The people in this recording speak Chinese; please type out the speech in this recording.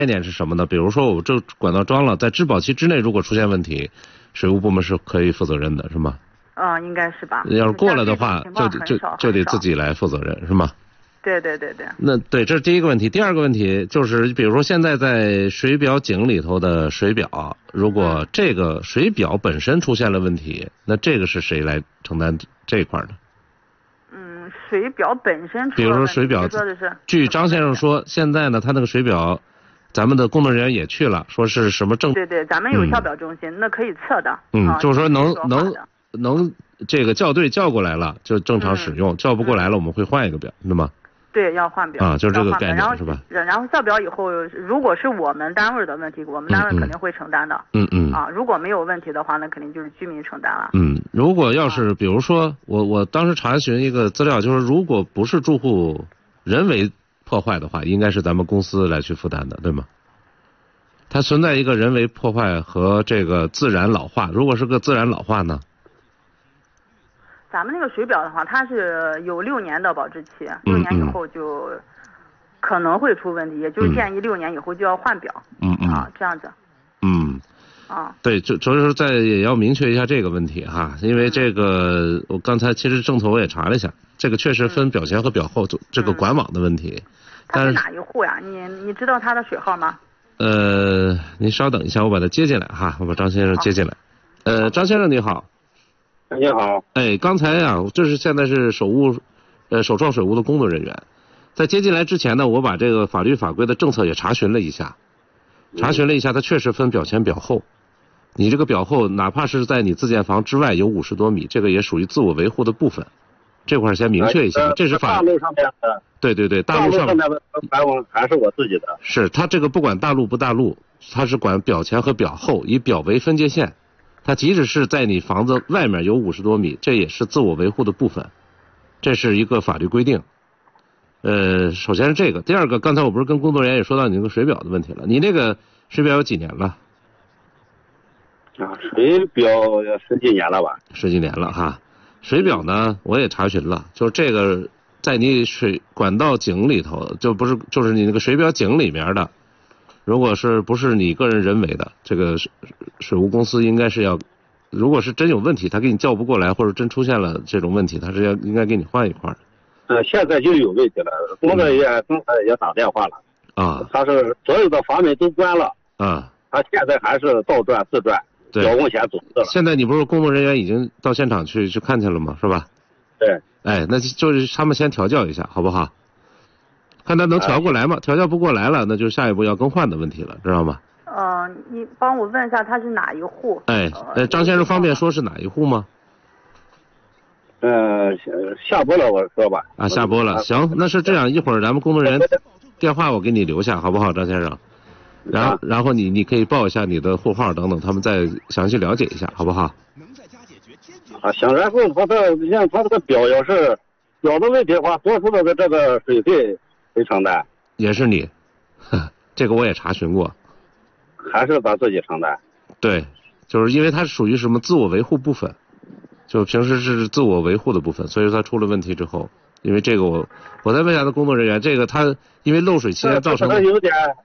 概念是什么呢？比如说我这管道装了，在质保期之内如果出现问题，水务部门是可以负责任的，是吗？ 应该是吧。 要是过了的话，就得自己来负责任，是吗？ 对。 那对，这是第一个问题。第二个问题就是，比如说现在在水表井里头的水表，如果这个水表本身出现了问题，那这个是谁来承担这一块的？ 水表本身出了问题， 比如说水表，据张先生说，现在呢，他那个水表，咱们的工作人员也去了，说是什么正。 对，咱们有校表中心，那可以测的。 就是说能这个校对叫过来了，就正常使用；叫不过来了，我们会换一个表，对吗？ 对，要换表就是这个概念，是吧？ 然后校表以后，如果是我们单位的问题，我们单位肯定会承担的。如果没有问题的话，那肯定就是居民承担了。 如果要是比如说我当时查询一个资料，就是如果不是住户人为破坏的话，应该是咱们公司来去负担的，对吗？它存在一个人为破坏和这个自然老化，如果是个自然老化呢？ 咱们那个水表的话，它是有6年的保质期，6年以后就可能会出问题，也就是建议6年以后就要换表。这样子。对，就是在也要明确一下这个问题哈，因为这个我刚才其实正头我也查了一下，这个确实分表前和表后这个管网的问题。它是哪一户呀？你知道他的水号吗？ 您稍等一下，我把他接进来哈，我把张先生接进来。张先生你好。 你好。 刚才这是现在是首创水务的工作人员，在接进来之前呢，我把这个法律法规的政策也查询了一下，它确实分表前表后。你这个表后哪怕是在你自建房之外有50多米，这个也属于自我维护的部分，这块先明确一下，这是大陆上面的。 对，大陆上面的排网还是我自己的。 是他这个不管大陆不大陆，他是管表前和表后，以表为分界线。它即使是在你房子外面有50多米，这也是自我维护的部分，这是一个法律规定。首先是这个，第二个，刚才我不是跟工作人员也说到你那个水表的问题了，你那个水表有几年了？ 水表10几年了吧 ？10几年了哈。水表呢，我也查询了，就是这个在你水管道井里头，就是你那个水表井里面的。如果是不是你个人人为的，这个水务公司应该是要，如果是真有问题，他给你叫不过来，或者真出现了这种问题，他是应该给你换一块的。现在就有问题了，工作人员刚才也打电话了。他是所有的阀门都关了。他现在还是倒转自转，交工险组织了。 现在你不是工作人员已经到现场去看去了吗？是吧？ 对。 那就是他们先调教一下，好不好？看他能调过来吗？调教不过来了，那就是下一步要更换的问题了，知道吗？ 你帮我问一下他是哪一户？ 张先生方便说是哪一户吗？ 下播了我说吧。 下播了，行，那是这样，一会儿咱们工作人员电话我给你留下，好不好，张先生？然后你可以报一下你的户号等等，他们再详细了解一下，好不好？ 行，然后他这个表要是表的问题的话，多出的这个水费谁承担？ 也是你，这个我也查询过。 还是咱自己承担？ 对，就是因为它属于什么自我维护部分，就平时是自我维护的部分，所以说它出了问题之后，因为这个我再问一下他工作人员，这个他因为漏水期间造成的。